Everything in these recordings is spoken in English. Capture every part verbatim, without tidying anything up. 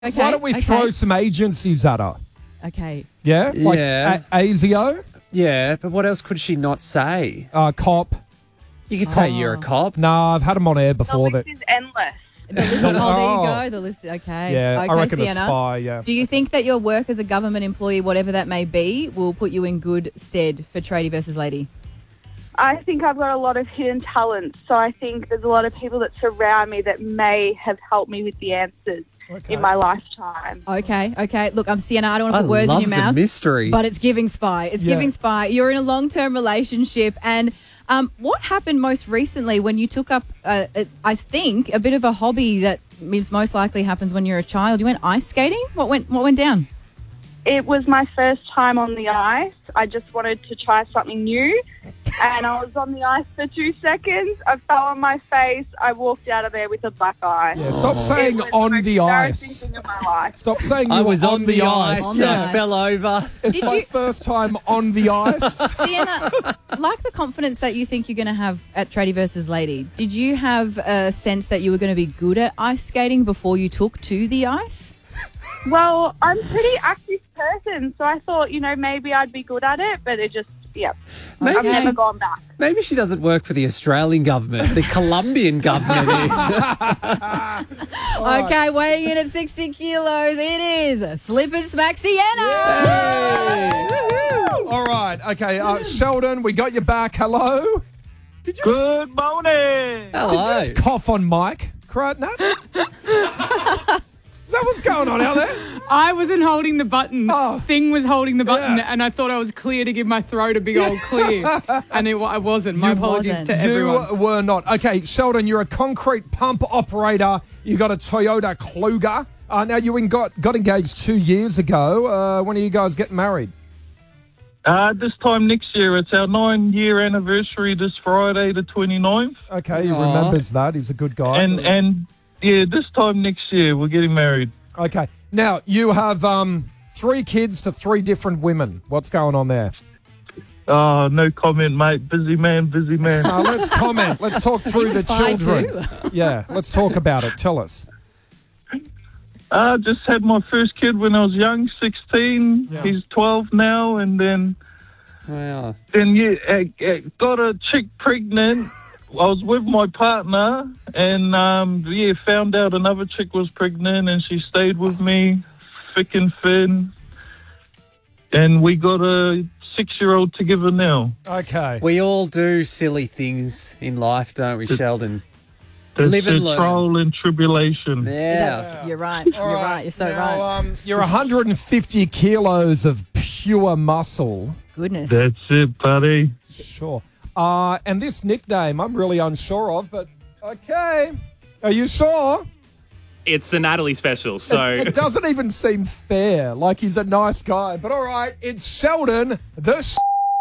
Okay. Why don't we okay. throw some agencies at her? Okay. Yeah? Like Yeah. A- ASIO, Yeah, but what else could she not say? uh, cop. You could say you're a cop. No, I've had them on air The before. list That is endless. The list, oh, there Oh. you go. The list. Okay. Yeah, okay, I reckon Sienna. a spy, yeah. Do you think that your work as a government employee, whatever that may be, will put you in good stead for Tradie versus Lady? I think I've got a lot of hidden talents, so I think there's a lot of people that surround me that may have helped me with the answers Okay. in my lifetime. Okay, okay. Look, I'm Sienna. I don't want I to put words love in your the mouth. mystery. But it's giving spy. It's Yeah. giving spy. You're in a long-term relationship. And um, what happened most recently when you took up, uh, uh, I think, a bit of a hobby that means most likely happens when you're a child? You went ice skating? What went What went down? It was my first time on the ice. I just wanted to try something new, and I was on the ice for two seconds. I fell on my face. I walked out of there with a black eye. Yeah, stop It saying was on most the embarrassing ice. thing of my life. Stop saying you I were was on, the, ice. On the I ice. fell over. It's Did my you- first time on the ice. Sienna, like the confidence that you think you're going to have at Tradie versus Lady, did you have a sense that you were going to be good at ice skating before you took to the ice? Well, I'm a pretty active person, so I thought, you know, maybe I'd be good at it, but it just, yeah. Maybe I've never she- gone back. Maybe she doesn't work for the Australian government, the Colombian government. Okay, weighing in at sixty kilos, it is Slip and Smack Sienna. All right, okay, uh, Sheldon, we got you back. Hello? Did you, just, Good morning. did you Hello. just cough on Mike? Cry, no? Is that what's going on out there? I wasn't holding the button. Oh. Thing was holding the button, Yeah. and I thought I was clear to give my throat a big old clear, and it, wa- I wasn't. My You apologies wasn't. to everyone. You were not. Okay, Sheldon, you're a concrete pump operator. You got a Toyota Kluger. Uh, now, you got, got engaged two years ago. Uh, when are you guys getting married? Uh, this time next year, it's our nine-year anniversary this Friday, the twenty-ninth. Okay, he Aw. remembers that. He's a good guy. And, and yeah, this time next year, we're getting married. Okay. Now, you have um, three kids to three different women. What's going on there? Oh, no comment, mate. Busy man, busy man. Uh, let's comment. Let's talk through He the was spy children. Yeah, let's talk about it. Tell us. I uh, just had my first kid when I was young, sixteen. Yeah. He's twelve now, and then Wow. then yeah, uh, uh, got a chick pregnant. I was with my partner, and um, yeah, found out another chick was pregnant, and she stayed with me, thick and thin, and we got a six-year-old together now. Okay. We all do silly things in life, don't we, Sheldon? That's Live and a learn. trial and tribulation. Yeah. That's, you're right. You're right. You're so Now, right. Um, you're one hundred fifty kilos of pure muscle. Goodness. That's it, buddy. Sure. Uh, and this nickname I'm really unsure of, but okay. Are you sure? It's the Natalie special, so It, it doesn't even seem fair. Like he's a nice guy. But all right, it's Sheldon, the s-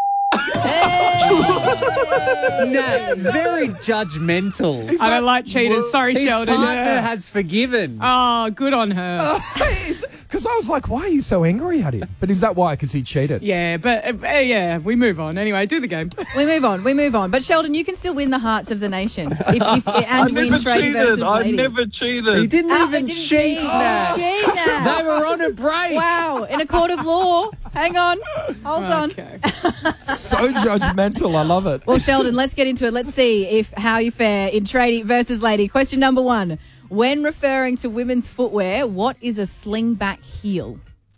No, very judgmental. I don't like cheaters. Sorry, His Sheldon. partner Yeah. has forgiven. Oh, good on her. Because I was like, why are you so angry at him? But is that why? Because he cheated? Yeah, but uh, uh, yeah, we move on. Anyway, do the game. We move on. We move on. But Sheldon, you can still win the hearts of the nation if, if, I and win never Tradie versus cheated. I Lady. never cheated. He didn't Ah, even I didn't cheat, cheat. Nat. Cheat, Nat. They were on a break. Wow, in a court of law. Hang on. Hold on. Okay. So judgmental. I love it. Well, Sheldon, let's get into it. Let's see if how you fare in Tradie versus Lady. Question number one. When referring to women's footwear, what is a slingback heel?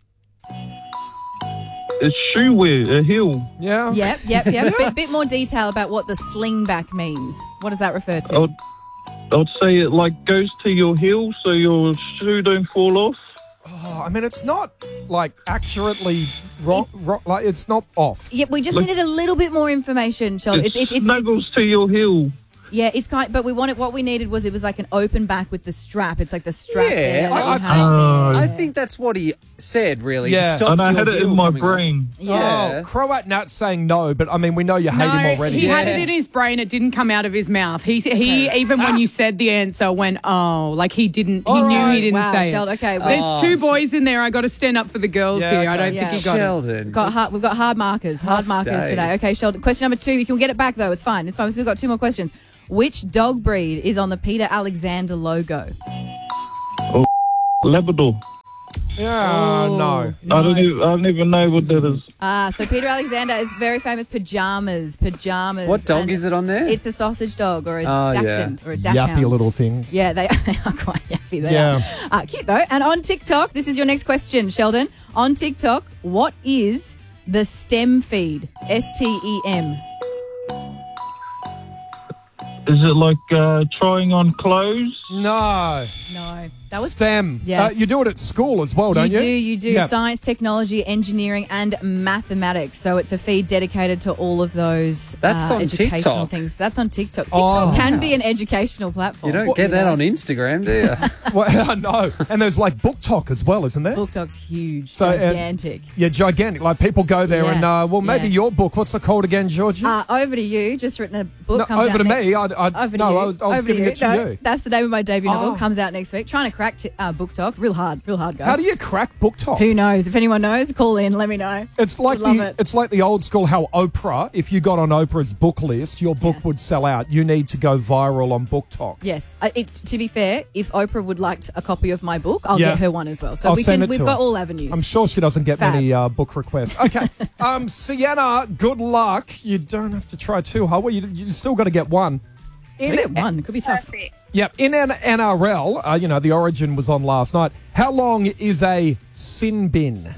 It's shoe wear, a heel. Yeah. Yep, yep, yep. A bit, bit more detail about what the slingback means. What does that refer to? I'd, I'd say it like goes to your heel so your shoe don't fall off. Oh, I mean, it's not like accurately wrong. wrong like it's not off. Yep, we just needed a little bit more information, Sheldon. It It's, it's, it's, snuggles it's to your heel. yeah, it's kind. But we wanted what we needed was it was like an open back with the strap. It's like the strap. Yeah, there that I- you I have. I think that's what he said, really. Yeah. It stops And I your had it heel in my coming off. brain. Yeah. Oh, Croat Nat saying no, but I mean, we know you hate No, him already. he had Yeah. it in his brain. It didn't come out of his mouth. He he even when you said the answer went oh like he didn't. He All knew right. he didn't Wow, say Sheldon. it. Okay, well, There's Oh. two boys in there. I got to stand up for the girls Yeah, here. I okay. don't Yeah. think he got it. Sheldon. got hard, we've got hard markers. Hard Tough markers day. today. Okay, Sheldon. Question number two. You can get it back though. It's fine. It's fine. We've still got two more questions. Which dog breed is on the Peter Alexander logo? Labrador. Yeah, Oh, no. I don't even, I don't even know what that is. Ah, so Peter Alexander is very famous pajamas, pajamas. What dog and is it on there? It's a sausage dog or a Oh, yeah. dachshund or a dachshund. Yappy little things. Yeah, they, they are quite yappy. They Yeah. are. Uh, cute though. And on TikTok, this is your next question, Sheldon. On TikTok, what is the STEM feed? S T E M. Is it like uh, trying on clothes? No. No, that was STEM. Yeah. Uh, you do it at school as well, don't you? You do, you do. Yeah. Science, technology, engineering, and mathematics. So it's a feed dedicated to all of those That's uh, on educational TikTok. things. That's on TikTok. TikTok Oh. can be an educational platform. You don't get that on Instagram, do you? Well, I know. And there's like Book Talk as well, isn't there? BookTok's huge, So, uh, gigantic. Yeah, gigantic. Like people go there Yeah. and, uh, well, maybe Yeah. your book. What's it called again, Georgie? Uh, over to you. Just written a book. No, comes over out to next- me. I'd- I'd- over to no, you. I was- I was Over giving you. it to No, you. That's the name of my debut novel. Oh. Comes out next week. Trying to crack t- uh, Book Talk. Real hard. Real hard, guys. How do you crack Book Talk? Who knows? If anyone knows, call in. Let me know. It's like Would love the it. it's like the old school how Oprah, if you got on Oprah's book list, your book Yeah. would sell out. You need to go viral on Book Talk. Yes. Uh, it's, to be fair, if Oprah would like a copy of my book, I'll Yeah. get her one as well. So I'll we send can. it We've to got her. all avenues. I'm sure she doesn't get Fab. many uh, book requests. Okay, um, Sienna, good luck. You don't have to try too hard. Well, you, you still got to get one. We get one. It could be tough. Perfect. Yep, in an N R L, uh, you know, the Origin was on last night. How long is a sin bin?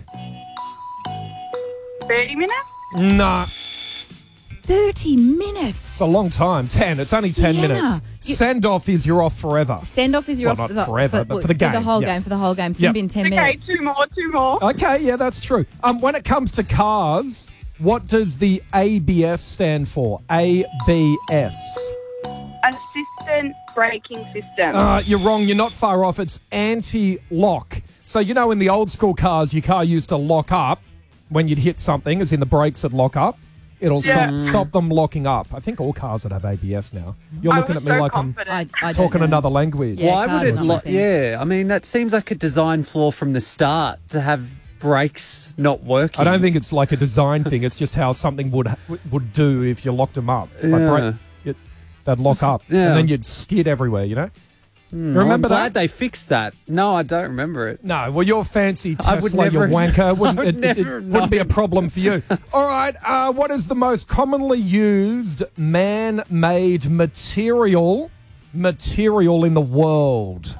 thirty minutes? Nah, Thirty minutes. it's a long time. Ten. It's only ten Sienna, minutes. you- Send off is you're off forever. Send off is your Well, off not forever, but for the For game, the whole yeah. game. For the whole game. Sin Yep. bin ten Okay, minutes. two more, two more. Okay, yeah, that's true. Um, when it comes to cars, what does the A B S stand for? A B S. Assistant braking system. Uh, you're wrong. You're not far off. It's anti-lock. So, you know, in the old school cars, your car used to lock up when you'd hit something, as in the brakes would lock up. It'll Yeah. stop stop them locking up. I think all cars would have A B S now. You're I looking was at me so like confident. I, I I'm don't talking know. another language. Yeah, Why cars would are it? not Lo- my thing. yeah, I mean that seems like a design flaw from the start to have brakes not working. I don't think it's like a design thing. It's just how something would would do if you locked them up. Like Yeah. brake, it, they'd lock up, yeah. and then you'd skid everywhere. You know. I'm Remember glad that? they fixed that. No, I don't remember it. No, well, your fancy I would Tesla, you never- wanker, wouldn't, I would it, it- it never have wouldn't be a known. problem for you. All right, uh, what is the most commonly used man-made material material in the world?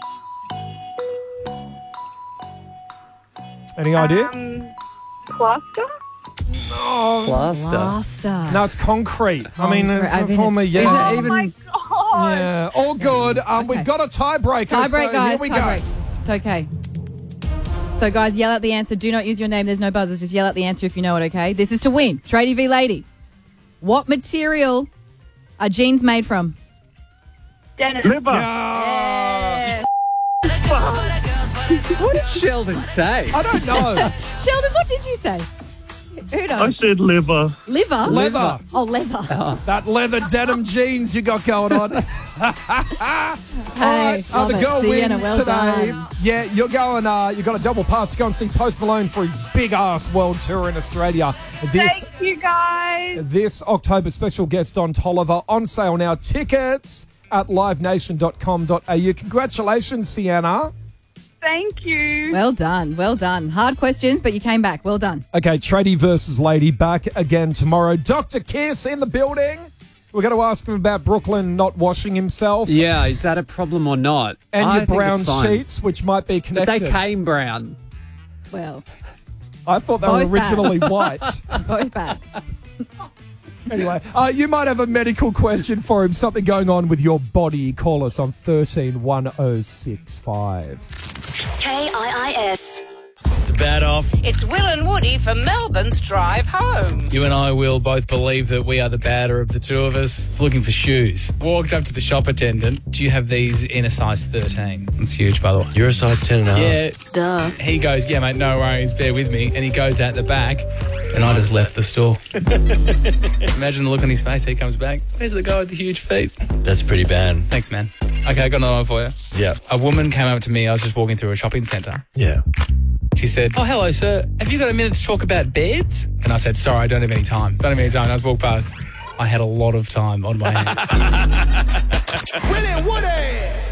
Any idea? Um, plaster? Plaster. Blaster. No, it's concrete. I mean, Concrete. it's I a mean, form of it's- yeah. Is it Oh even- my god! Yeah, all good. Um, Okay. We've got a tiebreaker. Tie break, so guys. Here we tie go. break. It's okay. So, guys, yell out the answer. Do not use your name. There's no buzzers. Just yell out the answer if you know it, okay? This is to win. Tradie v Lady. What material are jeans made from? Dennis. Liver. Yeah. What did Sheldon say? I don't know. Sheldon, what did you say? Who I knows? said liver. Liver? Leather. Oh, leather. That leather denim jeans you got going on. All right, uh, love the it. girl Sienna, wins well today. done. Yeah, you're going. Uh, you got a double pass to go and see Post Malone for his big ass world tour in Australia. This Thank you, guys. this October, special guest Don Tolliver on sale now. Tickets at live nation dot com dot a u. Congratulations, Sienna. Thank you. Well done. Well done. Hard questions, but you came back. Well done. Okay, Tradie versus Lady back again tomorrow. Doctor Kiss in the building. We're going to ask him about Brooklyn not washing himself. Yeah, is that a problem or not? And I your think brown it's fine. sheets, which might be But connected. they came brown. Well, I thought they Both were originally white. both bad. Anyway, uh, you might have a medical question for him, something going on with your body. Call us on thirteen one oh six five. K I I S. It's a bad off. It's Will and Woody for Melbourne's Drive Home. You and I will both believe that we are the badder of the two of us. It's looking for shoes. Walked up to the shop attendant. Do you have these in a size thirteen? That's huge, by the way. You're a size ten and a half. Yeah. Duh. He goes, yeah, mate, no worries, bear with me. And he goes out the back, and I just left the store. Imagine the look on his face. He comes back. Where's the guy with the huge feet? That's pretty bad. Thanks, man. Okay, I got another one for you. Yeah. A woman came up to me. I was just walking through a shopping centre. Yeah. She said, oh, hello, sir. Have you got a minute to talk about beds? And I said, sorry, I don't have any time. Don't have any time. And I just walked past. I had a lot of time on my hands. Will and Woody!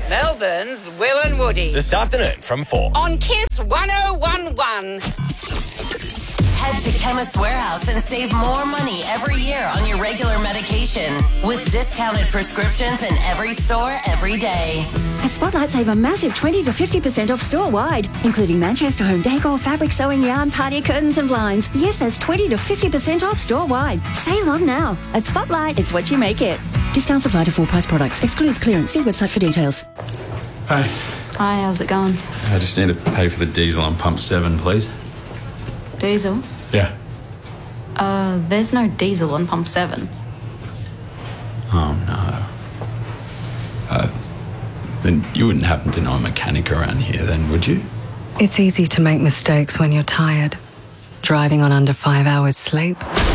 Melbourne's Will and Woody. This afternoon from four. On Kiss one oh one one. Head to Chemist Warehouse and save more money every year on your regular medication with discounted prescriptions in every store every day. At Spotlight, save a massive twenty to fifty percent off store-wide, including Manchester home decor, fabric sewing, yarn, party curtains and blinds. Yes, that's twenty to fifty percent off store-wide. Save on now. At Spotlight, it's what you make it. Discounts apply to full-price products. Excludes clearance. See website for details. Hey. Hi, how's it going? I just need to pay for the diesel on pump seven, please. Diesel? Yeah. Uh, there's no diesel on pump seven. Oh, no. Uh, then you wouldn't happen to know a mechanic around here then, would you? It's easy to make mistakes when you're tired. Driving on under five hours sleep.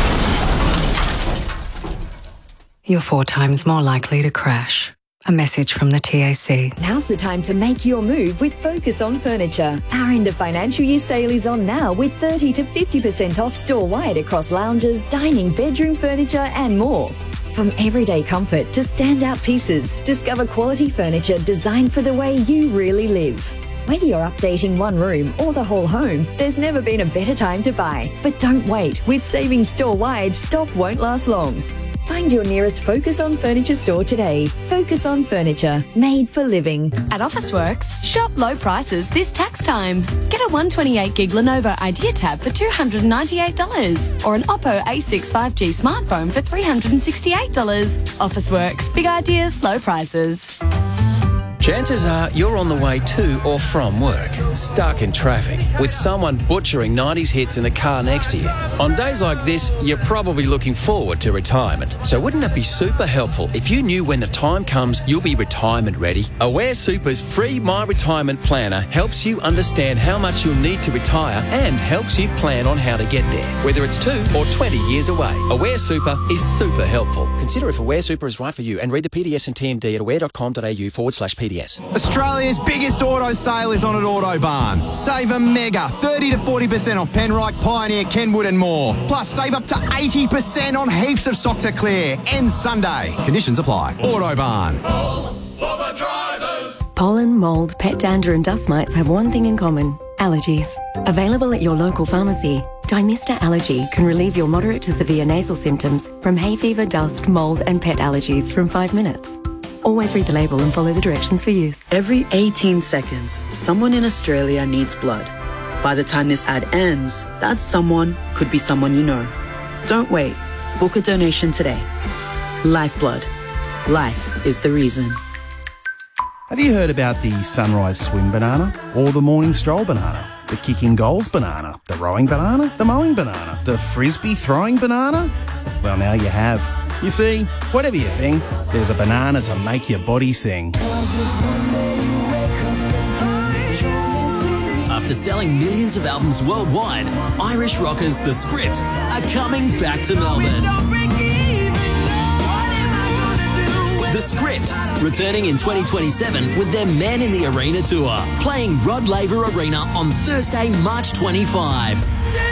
You're four times more likely to crash. A message from the T A C. Now's the time to make your move with Focus on Furniture. Our end of financial year sale is on now with thirty to fifty percent off store-wide across lounges, dining, bedroom furniture and more. From everyday comfort to standout pieces, discover quality furniture designed for the way you really live. Whether you're updating one room or the whole home, there's never been a better time to buy. But don't wait. With savings store-wide, stock won't last long. Find your nearest Focus on Furniture store today. Focus on Furniture, made for living. At Officeworks, shop low prices this tax time. Get a one twenty-eight gig Lenovo Idea Tab for two hundred ninety-eight dollars or an Oppo A six five G smartphone for three hundred sixty-eight dollars. Officeworks, big ideas, low prices. Chances are you're on the way to or from work, stuck in traffic, with someone butchering nineties hits in the car next to you. On days like this, you're probably looking forward to retirement. So wouldn't it be super helpful if you knew when the time comes you'll be retirement ready? Aware Super's free My Retirement Planner helps you understand how much you'll need to retire and helps you plan on how to get there, whether it's two or twenty years away. Aware Super is super helpful. Consider if Aware Super is right for you and read the P D S and T M D at aware.com.au forward slash PDS. Australia's biggest auto sale is on at Autobarn. Save a mega thirty to forty percent off Penrite, Pioneer, Kenwood and more. Plus save up to eighty percent on heaps of stock to clear. Ends Sunday. Conditions apply. Autobarn. For the drivers. Pollen, mould, pet dander and dust mites have one thing in common: allergies. Available at your local pharmacy, Dymista Allergy can relieve your moderate to severe nasal symptoms from hay fever, dust, mould and pet allergies from five minutes. Always read the label and follow the directions for use. Every eighteen seconds, someone in Australia needs blood. By the time this ad ends, that someone could be someone you know. Don't wait. Book a donation today. Lifeblood. Life is the reason. Have you heard about the sunrise swim banana or the morning stroll banana? The kicking goals banana, the rowing banana, the mowing banana, the frisbee throwing banana? Well, now you have. You see, whatever you think, there's a banana to make your body sing. After selling millions of albums worldwide, Irish rockers The Script are coming back to Melbourne. The Script, returning in twenty twenty-seven with their Man in the Arena tour, playing Rod Laver Arena on Thursday, March twenty-fifth.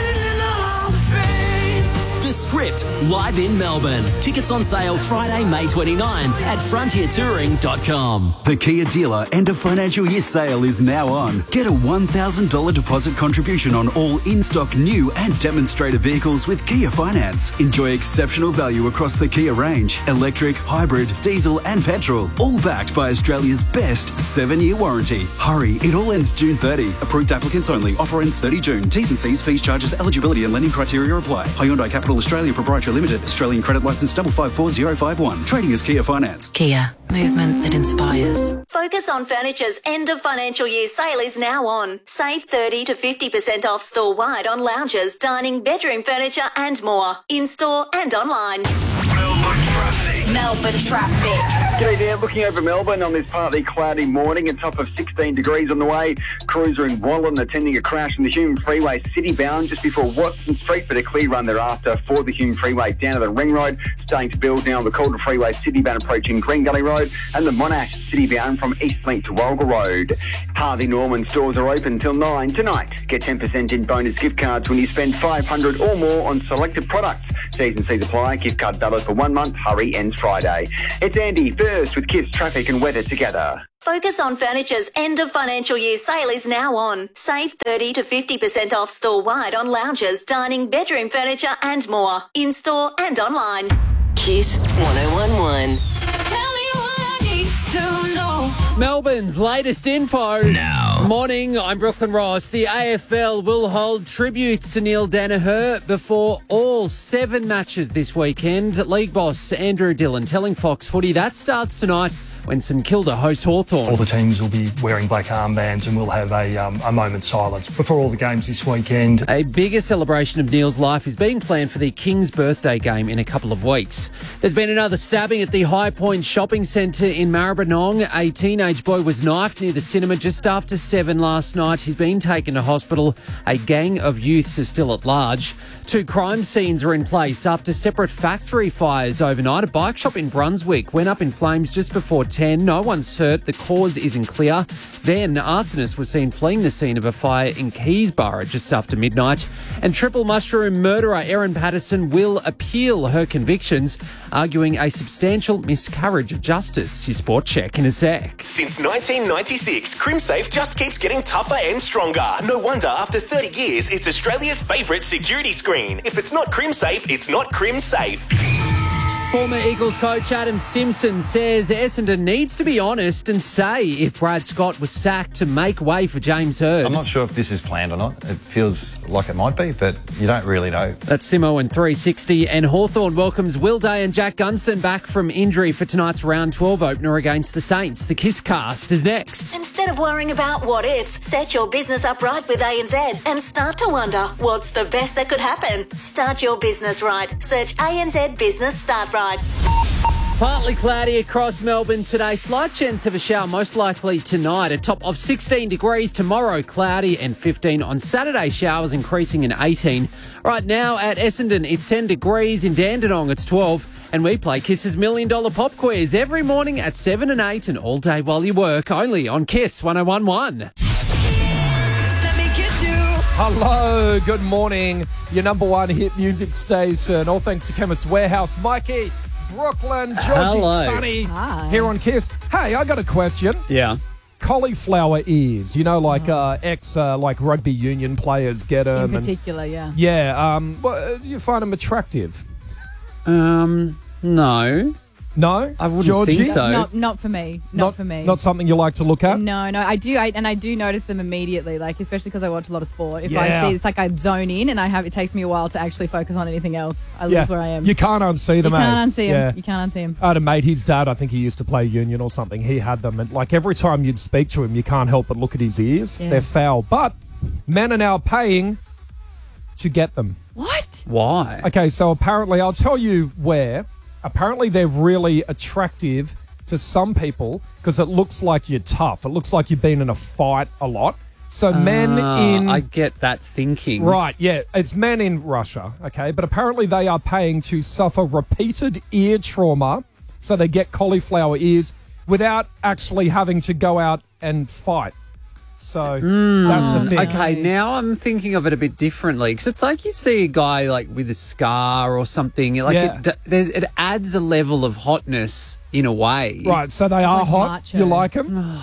The Script, live in Melbourne. Tickets on sale Friday, May twenty-ninth at frontier touring dot com. The Kia dealer end of financial year sale is now on. Get a one thousand dollars deposit contribution on all in-stock new and demonstrator vehicles with Kia Finance. Enjoy exceptional value across the Kia range. Electric, hybrid, diesel and petrol. All backed by Australia's best seven-year warranty. Hurry, it all ends June thirtieth. Approved applicants only. Offer ends thirtieth June. T's and C's, fees, charges, eligibility and lending criteria apply. Hyundai Capital Australia Proprietary Limited. Australian credit licence double five four zero five one. Trading as Kia Finance. Kia. Movement that inspires. Focus on Furniture's end of financial year sale is now on. Save thirty to fifty percent off store-wide on lounges, dining, bedroom furniture and more. In-store and online. Melbourne traffic. G'day there, looking over Melbourne on this partly cloudy morning, a top of sixteen degrees on the way. Cruiser in Wallan attending a crash in the Hume Freeway city bound just before Watson Street, but a clear run thereafter for the Hume Freeway down to the Ring Road. Starting to build now on the Calder Freeway city bound approaching Green Gully Road and the Monash city bound from Eastlink to Wolga Road. Harvey Norman stores are open till nine tonight. Get ten percent in bonus gift cards when you spend five hundred dollars or more on selected products. T's and C's apply. Gift card valid for one month. Hurry ends Friday. It's Andy. First first with Kiss traffic and weather together. Focus on Furniture's end of financial year sale is now on. Save thirty to fifty percent off store-wide on lounges, dining, bedroom furniture and more. In-store and online. Kiss one oh one one. Melbourne's latest info. Now. Morning, I'm Brooklyn Ross. The A F L will hold tributes to Neil Danaher before all seven matches this weekend. League boss Andrew Dillon telling Fox Footy that starts tonight when St Kilda host Hawthorn. All the teams will be wearing black armbands and we'll have a, um, a moment's silence before all the games this weekend. A bigger celebration of Neil's life is being planned for the King's birthday game in a couple of weeks. There's been another stabbing at the High Point Shopping Centre in Maribyrnong. A teenage boy was knifed near the cinema just after seven last night. He's been taken to hospital. A gang of youths are still at large. Two crime scenes are in place after separate factory fires overnight. A bike shop in Brunswick went up in flames just before ten. No one's hurt. The cause isn't clear. Then, arsonist was seen fleeing the scene of a fire in Keysborough just after midnight. And triple mushroom murderer Erin Patterson will appeal her convictions, arguing a substantial miscarriage of justice. Your sport check in a sec. Since nineteen ninety-six, CrimSafe just keeps getting tougher and stronger. No wonder after thirty years, it's Australia's favourite security screen. If it's not CrimSafe, it's not CrimSafe. Former Eagles coach Adam Simpson says Essendon needs to be honest and say if Brad Scott was sacked to make way for James Hird. I'm not sure if this is planned or not. It feels like it might be, but you don't really know. That's Simo and three sixty. And Hawthorn welcomes Will Day and Jack Gunston back from injury for tonight's round twelve opener against the Saints. The Kiss Cast is next. Instead of worrying about what ifs, set your business up right with A N Z and start to wonder what's the best that could happen. Start your business right. Search A N Z Business Start Right. Partly cloudy across Melbourne today. Slight chance of a shower, most likely tonight. A top of sixteen degrees tomorrow, cloudy, and fifteen on Saturday. Showers increasing in eighteen. Right now at Essendon, it's ten degrees. In Dandenong, it's twelve. And we play Kiss's Million Dollar Pop Quiz every morning at seven and eight and all day while you work. Only on Kiss one oh one one. Hello, good morning. Your number one hit music station. All thanks to Chemist Warehouse. Mikey, Brooklyn, Georgie, Hello. Sunny, Hi. here on Kiss. Hey, I got a question. Yeah. Cauliflower ears. You know, like Oh. uh, ex, uh, like rugby union players get them. In particular, yeah. Yeah. Um. Well, do you find them attractive? Um. No. No, I wouldn't Georgie? think so. Not, not for me. Not, for me. Not something you like to look at. No, no, I do, I, and I do notice them immediately, like especially because I watch a lot of sport. If Yeah. I see, it's like I zone in, and I have. It takes me a while to actually focus on anything else. I lose Yeah. where I am. You can't unsee them. You eh? can't unsee 'em. Yeah. You can't unsee him. I had a mate, his dad, I think he used to play union or something. He had them, and like every time you'd speak to him, you can't help but look at his ears. Yeah. They're foul. But men are now paying to get them. What? Why? Okay, so apparently, I'll tell you where. Apparently, they're really attractive to some people because it looks like you're tough. It looks like you've been in a fight a lot. So men Ah, in... I get that thinking. Right, yeah. It's men in Russia, okay? But apparently they are paying to suffer repeated ear trauma so they get cauliflower ears without actually having to go out and fight. So that's the thing. Okay, now I'm thinking of it a bit differently because it's like you see a guy like with a scar or something. Like Yeah. it, d- there's, it adds a level of hotness in a way. Right, so they are Like hot. macho. You like them?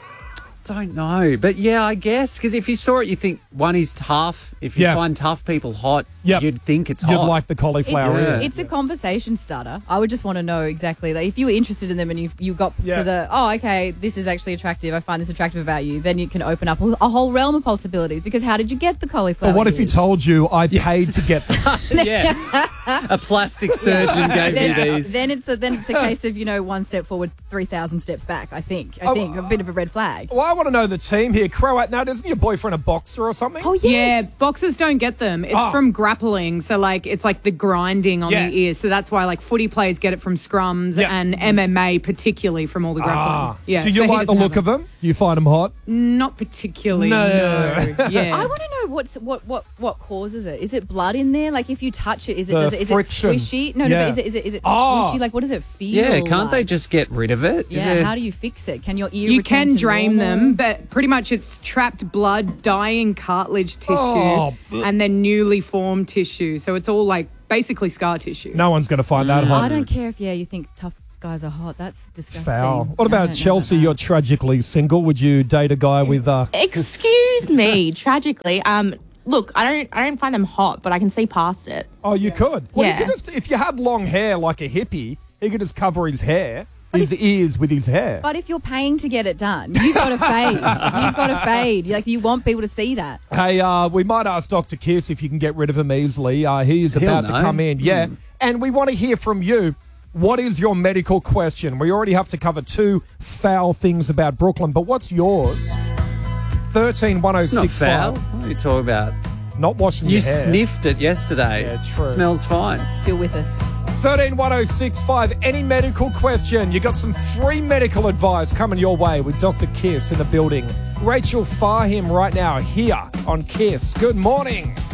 Don't know, but yeah, I guess because if you saw it, you think one is tough. If you Yeah. find tough people hot, Yep. you'd think it's You'd hot. like the cauliflower It's, ear. it's a conversation starter. I would just want to know exactly, like, if you were interested in them and you you got Yeah. to the, oh, okay, this is actually attractive. I find this attractive about you. Then you can open up a, a whole realm of possibilities. Because how did you get the cauliflower? But what if he ears? told you I paid to get them? yeah, a plastic surgeon gave then, you these. Then it's a, then it's a case of, you know, one step forward, three thousand steps back. I think. I Oh, think a bit of a red flag. Well, I want to know the team here. Croat, now, isn't your boyfriend a boxer or something? Oh yes. Yeah, boxers don't get them. It's Ah. from grappling. So, like, it's like the grinding on Yeah. the ears. So that's why, like, footy players get it from scrums Yeah. and M M A particularly from all the grappling. Ah. Yeah. Do you so he like the doesn't look have of them? Do you find them hot? them. Not particularly. No. No. Yeah. I want to know what's what what what causes it. Is it blood in there? Like if you touch it, is it The does it, is it friction. squishy? No, no. Yeah. But is it is it is it Oh. squishy? Like what does it feel? Yeah, can't they like? just get rid of it? Is Yeah. there- How do you fix it? Can your ear? You return can to drain normal? them, but pretty much it's trapped blood, dying cartilage tissue, Oh. and then newly formed tissue. So it's all like basically scar tissue. No one's going to find that hot. I don't care if yeah you think tough guys are hot. That's disgusting. Foul. What I about don't know Chelsea? You're tragically single. Would you date a guy with... Uh... Excuse me, tragically. Um, look, I don't, I don't find them hot, but I can see past it. Oh, you could? Well, Yeah. you could just, if you had long hair like a hippie, he could just cover his hair, his ears with his hair. But if you're paying to get it done, you've got to fade. You've got to fade. Like, you want people to see that. Hey, uh, we might ask Doctor Kiss if you can get rid of him easily. Uh, he is He'll about to know. come in. Yeah. Mm. And we want to hear from you. What is your medical question? We already have to cover two foul things about Brooklyn, but what's yours? thirteen one oh It's not six foul. five. What are you talking about? Not washing You your hair. sniffed it yesterday. Yeah, true. Smells fine. Still with us. thirteen one oh six five. Any medical question? You got some free medical advice coming your way with Doctor Kiss in the building. Rachel Farhim right now here on Kiss. Good morning.